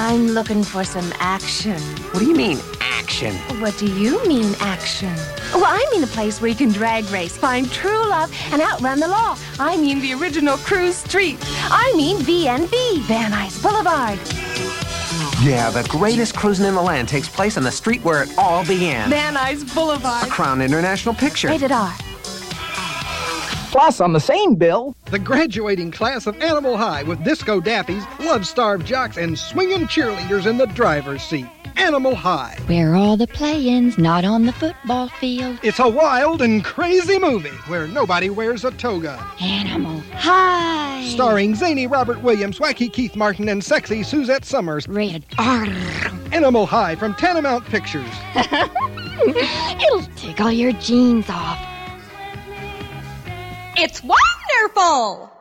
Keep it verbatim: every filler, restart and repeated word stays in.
I'm looking for some action. What do you mean, action? What do you mean, action? Well, I mean a place where you can drag race, find true love, and outrun the law. I mean the original cruise street. I mean V and B, Van Nuys Boulevard. Yeah, the greatest cruising in the land takes place on the street where it all began. Van Nuys Boulevard. A Crown International picture. Rated R. Plus, on the same bill, the graduating class of Animal High with disco dappies, love-starved jocks, and swinging cheerleaders in the driver's seat. Animal High. Where all the play-ins, not on the football field. It's a wild and crazy movie where nobody wears a toga. Animal High. Starring zany Robert Williams, wacky Keith Martin, and sexy Suzette Summers. Rated R. Animal High from Tanamount Pictures. It'll take all your jeans off. It's wonderful!